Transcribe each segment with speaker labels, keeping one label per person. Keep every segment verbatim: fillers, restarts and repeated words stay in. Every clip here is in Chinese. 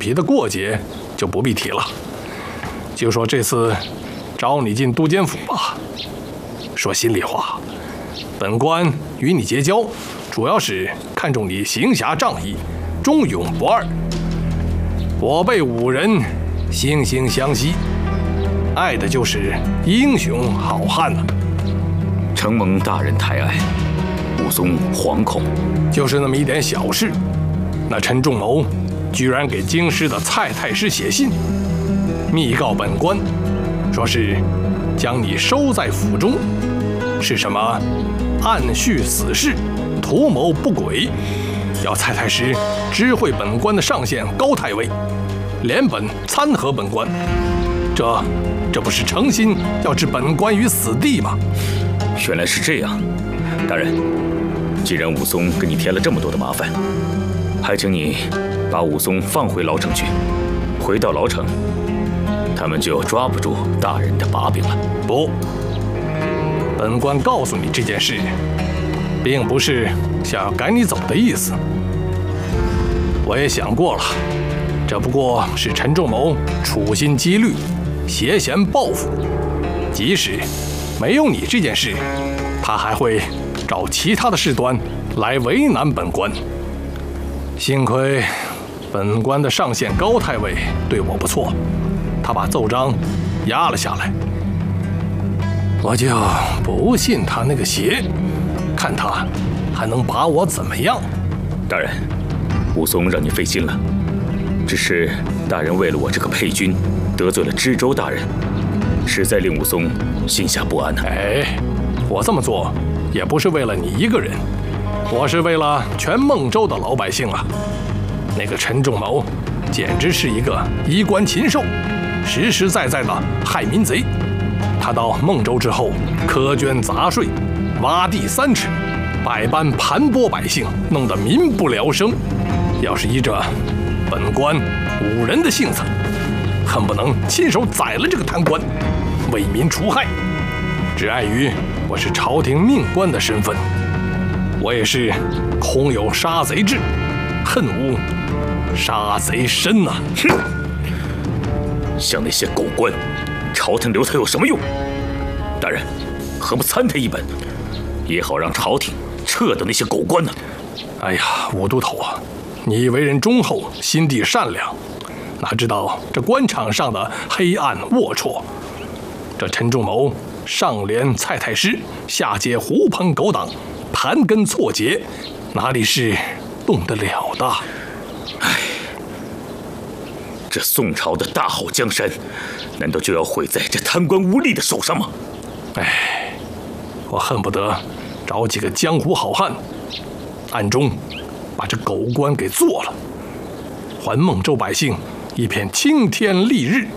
Speaker 1: 皮的过节就不必提了。就说这次招你进都监府吧，说心里话，本官与你结交，主要是看重你行侠仗义、忠勇不二。我辈五人惺惺相惜，爱的就是英雄好汉呐、啊。
Speaker 2: 承蒙大人抬爱，武松惶恐。
Speaker 1: 就是那么一点小事，那陈仲谋居然给京师的蔡太师写信，密告本官，说是将你收在府中，是什么暗叙死事，图谋不轨，要蔡太师知会本官的上线高太尉，连本参合本官。这这不是诚心要置本官于死地吗？
Speaker 2: 原来是这样，大人，既然武松给你添了这么多的麻烦，还请你把武松放回牢城去。回到牢城，他们就抓不住大人的把柄了。
Speaker 1: 不，本官告诉你这件事，并不是想要赶你走的意思。我也想过了，这不过是陈仲谋处心积虑、挟嫌报复。即使没有你这件事，他还会找其他的事端来为难本官。幸亏本官的上线高太尉对我不错，他把奏章压了下来。我就不信他那个邪，看他还能把我怎么样。
Speaker 2: 大人，武松让你费心了，只是大人为了我这个配军得罪了知州大人，实在令武松心下不安啊。
Speaker 1: 哎，我这么做也不是为了你一个人，我是为了全孟州的老百姓啊。那个陈仲谋简直是一个衣冠禽兽，实实在在的害民贼。他到孟州之后，苛捐杂税，挖地三尺，百般盘剥百姓，弄得民不聊生。要是依着本官五人的性子，恨不能亲手宰了这个贪官，为民除害。只碍于我是朝廷命官的身份，我也是空有杀贼志，恨无杀贼身呐、啊！
Speaker 2: 哼，像那些狗官，朝廷留他有什么用？大人，何不参他一本，也好让朝廷撤掉那些狗官呢？
Speaker 1: 哎呀，武都头啊，你为人忠厚，心地善良，哪知道这官场上的黑暗龌龊？这陈仲谋上连蔡太师，下接狐朋狗党，盘根错节，哪里是动得了的？
Speaker 2: 唉，这宋朝的大好江山，难道就要毁在这贪官污吏的手上吗？
Speaker 1: 唉，我恨不得找几个江湖好汉，暗中把这狗官给做了，还孟州百姓一片青天丽日。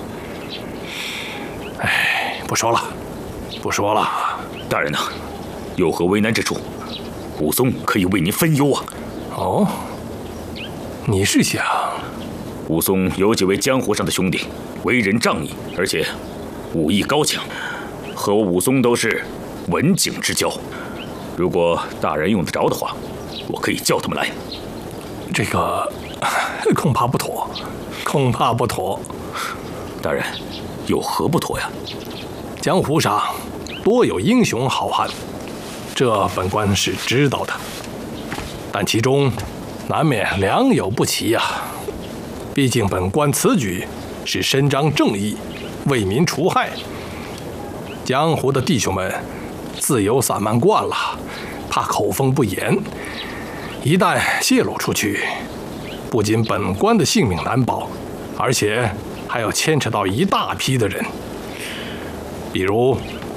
Speaker 1: 唉，不说了，不说了。
Speaker 2: 大人呐、啊，有何为难之处，武松可以为您分忧啊。
Speaker 1: 哦，你是想？
Speaker 2: 武松有几位江湖上的兄弟，为人仗义，而且武艺高强，和我武松都是文景之交。如果大人用得着的话，我可以叫他们来。
Speaker 1: 这个恐怕不妥，恐怕不妥。
Speaker 2: 大人，有何不妥呀？
Speaker 1: 江湖上多有英雄好汉，这本官是知道的，但其中难免良莠不齐呀、啊。毕竟本官此举是伸张正义，为民除害。江湖的弟兄们自由散漫惯了，怕口风不严，一旦泄露出去，不仅本官的性命难保，而且还要牵扯到一大批的人，比如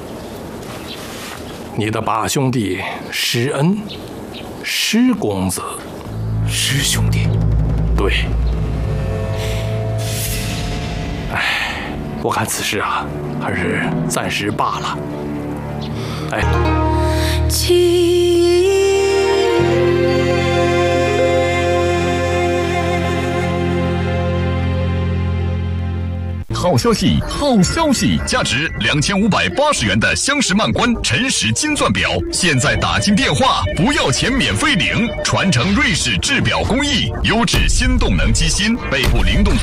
Speaker 1: 你的把兄弟施恩，施公子。
Speaker 2: 施兄弟？
Speaker 1: 对。哎，我看此事啊，还是暂时罢了。哎，
Speaker 3: 好消息！好消息！价值两千五百八十元的香石曼官晨石金钻表，现在打进电话不要钱免费领，传承瑞士制表工艺，优质新动能机芯，背部灵动。